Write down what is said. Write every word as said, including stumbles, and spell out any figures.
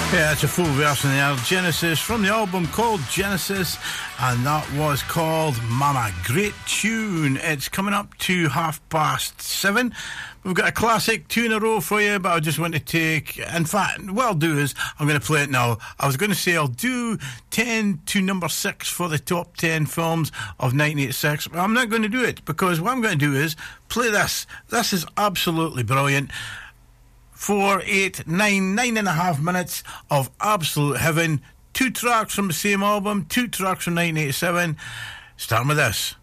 Yeah, it's a full version there. Genesis from the album called Genesis, and that was called Mama. Great tune. It's coming up to half past seven. We've got a classic two in a row for you, but I just want to take... In fact, what I'll do is I'm going to play it now. I was going to say I'll do ten to number six for the top ten films of nineteen eighty-six, but I'm not going to do it, because what I'm going to do is play this. This is absolutely brilliant. Four, eight, nine, nine and a half minutes of absolute heaven. Two tracks from the same album, two tracks from nineteen eighty-seven. Starting with this.